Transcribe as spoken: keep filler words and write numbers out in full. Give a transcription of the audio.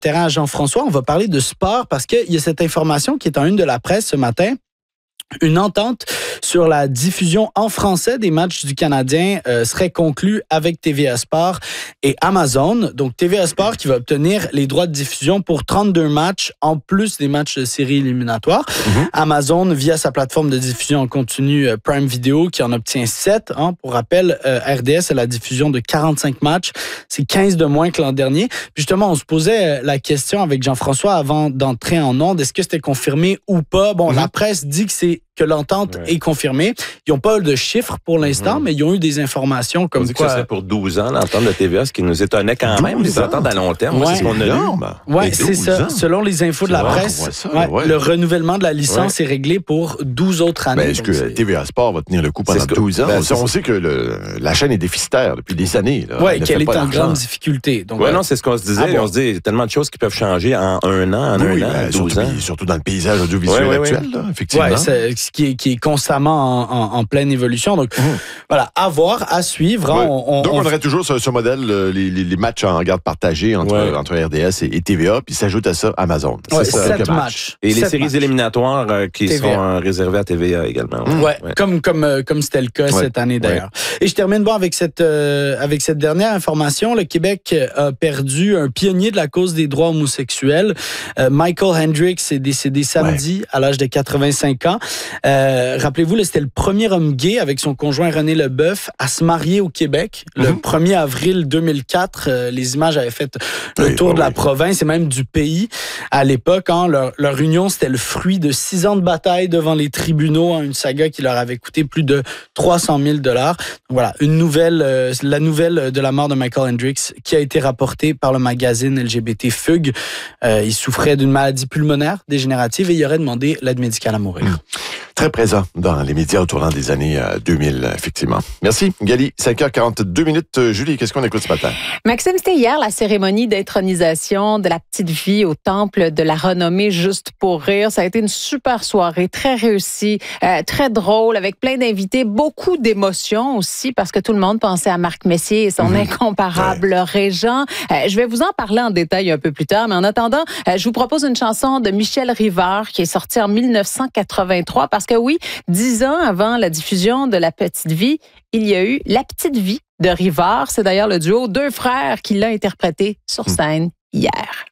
terrain à Jean-François. On va parler de sport parce qu'il y a cette information qui est en une de la presse ce matin. Une entente sur la diffusion en français des matchs du Canadien euh, serait conclue avec T V A Sport et Amazon. Donc, T V A Sport qui va obtenir les droits de diffusion pour trente-deux matchs en plus des matchs de séries éliminatoires. Mm-hmm. Amazon, via sa plateforme de diffusion en continu euh, Prime Video, qui en obtient sept. Hein. Pour rappel, euh, R D S a la diffusion de quarante-cinq matchs. C'est quinze de moins que l'an dernier. Puis justement, on se posait la question avec Jean-François avant d'entrer en onde. Est-ce que c'était confirmé ou pas? Bon, mm-hmm. La presse dit que c'est que l'entente ouais. est confirmée. Ils n'ont pas eu de chiffres pour l'instant, mm-hmm. mais ils ont eu des informations comme on dit quoi... que ça serait pour douze ans, l'entente de T V A, ce qui nous étonnait quand même. Les ententes à long terme, ouais. c'est ce qu'on a lu. Oui, c'est ça. Ans. Selon les infos de la rare, presse, ça, ouais, ouais. le renouvellement de la licence ouais. est réglé pour douze autres années. Ben, est-ce que T V A Sport va tenir le coup pendant douze ans? Ben, on sait que le, la chaîne est déficitaire depuis des années. Oui, qu'elle est en grande difficulté. Oui, euh, non, c'est ce qu'on se disait. Ah, bon. On se dit, il y a tellement de choses qui peuvent changer en un an, en oui, un an, ben, douze surtout, ans. Surtout dans le paysage audiovisuel ouais, actuel, ouais, là, effectivement. Oui, ce qui est, qui est constamment en, en, en pleine évolution. Donc, mmh. voilà, à voir, à suivre. Ouais. Hein, on, on, Donc, on aurait toujours ce, ce modèle, les, les, les matchs en garde partagée entre, ouais. entre R D S et, et T V A, puis s'ajoute à ça Amazon. Ouais, c'est sept matchs. matchs. Et les sept séries matchs. éliminatoires euh, qui T V A. Seront réservées à T V A également. Ouais, ouais. ouais. comme comme euh, comme c'était le cas ouais. cette année d'ailleurs. Ouais. Et je termine bon avec cette euh, avec cette dernière information. Le Québec a perdu un pionnier de la cause des droits homosexuels. Euh, Michael Hendricks est décédé samedi ouais. à l'âge de quatre-vingt-cinq ans. Euh, rappelez-vous, là, c'était le premier homme gay avec son conjoint René Leboeuf à se marier au Québec. Mm-hmm. Le premier avril deux mille quatre, euh, les images avaient fait le oui, tour oui, de la oui. province et même du pays. À l'époque, hein, leur, leur union, c'était le fruit de six ans de bataille devant les tribunaux, hein, une saga qui leur avait coûté plus de trois cent mille dollars. Voilà, une nouvelle, euh, la nouvelle de la mort de Michael Hendricks qui a été rapportée par le magazine L G B T Fugue. Euh, il souffrait d'une maladie pulmonaire dégénérative et il aurait demandé l'aide médicale à mourir. Mmh. Très présent dans les médias au tournant des années deux mille, effectivement. Merci, Gali. cinq heures quarante-deux minutes. Julie, qu'est-ce qu'on écoute ce matin? Maxime, c'était hier la cérémonie d'intronisation de la petite vie au temple de la renommée Juste pour rire. Ça a été une super soirée, très réussie, euh, très drôle, avec plein d'invités, beaucoup d'émotions aussi, parce que tout le monde pensait à Marc Messier et son mmh. incomparable ouais. régent. Euh, je vais vous en parler en détail un peu plus tard, mais en attendant, euh, je vous propose une chanson de Michel Rivard qui est sortie en dix-neuf cent quatre-vingt-trois, parce que oui, dix ans avant la diffusion de La Petite Vie, il y a eu La Petite Vie de Rivard. C'est d'ailleurs le duo Deux Frères qui l'a interprété sur scène hier.